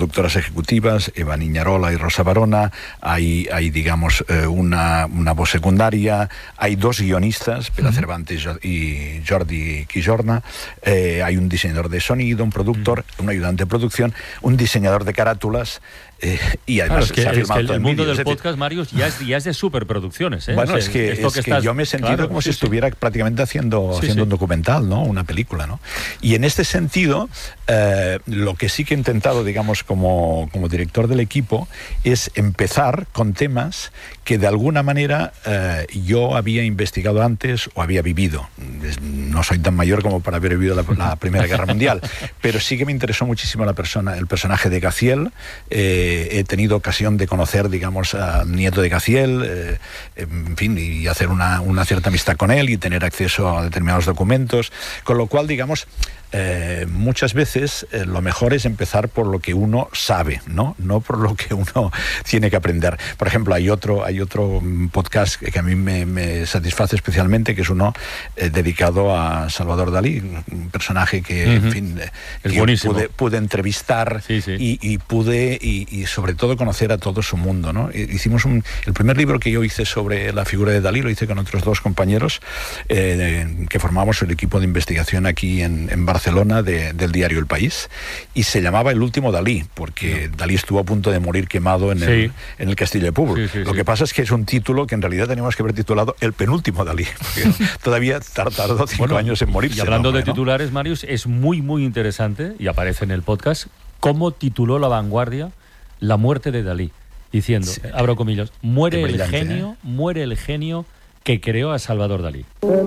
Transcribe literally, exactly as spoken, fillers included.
productoras ejecutivas, Eva Niñarola y Rosa Barona, hay, hay digamos, eh, una, una voz secundaria, hay dos guionistas, Pere uh-huh. Cervantes y Jordi Quijorna, eh, hay un diseñador de sonido, un productor, uh-huh. un ayudante de producción, un diseñador de carátulas. Eh, y además claro, es que, se ha filmado es que todo el en mundo vídeo, del es decir, podcast, Marius, ya es, ya es de superproducciones, ¿eh? Bueno, o sea, es que, es que, que estás... yo me he sentido claro, como sí, si sí. estuviera prácticamente haciendo, sí, haciendo sí. un documental, ¿no? Una película, ¿no? Y en este sentido, eh, lo que sí que he intentado, digamos, como, como director del equipo, es empezar con temas que de alguna manera eh, yo había investigado antes o había vivido. No soy tan mayor como para haber vivido la, la Primera Guerra Mundial, pero sí que me interesó muchísimo la persona, el personaje de Gaziel. Eh, he tenido ocasión de conocer, digamos, al nieto de Gaziel, eh, en fin, y hacer una, una cierta amistad con él y tener acceso a determinados documentos, con lo cual, digamos, Eh, muchas veces eh, lo mejor es empezar por lo que uno sabe, ¿no? No por lo que uno tiene que aprender. Por ejemplo, hay otro, hay otro podcast que a mí me, me satisface especialmente, que es uno eh, dedicado a Salvador Dalí, un personaje que, uh-huh. en fin, eh, es que buenísimo. Pude, pude entrevistar sí, sí. Y, y pude, y, y sobre todo conocer a todo su mundo, ¿no? Hicimos un, el primer libro que yo hice sobre la figura de Dalí, lo hice con otros dos compañeros eh, que formamos el equipo de investigación aquí en, en Barcelona. Barcelona de, del diario El País, y se llamaba El último Dalí, porque no. Dalí estuvo a punto de morir quemado en, sí. el, en el Castillo de Púbol. Sí, sí, Lo sí. que pasa es que es un título que en realidad teníamos que haber titulado El penúltimo Dalí, porque todavía tardó cinco bueno, años en morirse. Y hablando hombre, de ¿no? titulares, Marius, es muy, muy interesante, y aparece en el podcast, cómo tituló La Vanguardia La muerte de Dalí, diciendo, sí. abro comillas, muere el genio, ¿eh? muere el genio que creó a Salvador Dalí.